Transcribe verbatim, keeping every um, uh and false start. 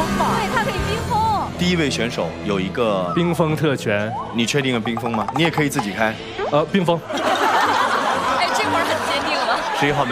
嘛。 对，它可以冰封。 第一位选手有一个冰封特权， 你确定了冰封吗？你也可以自己开。 呃，冰封。 哎，这会儿很坚定了。 十一号。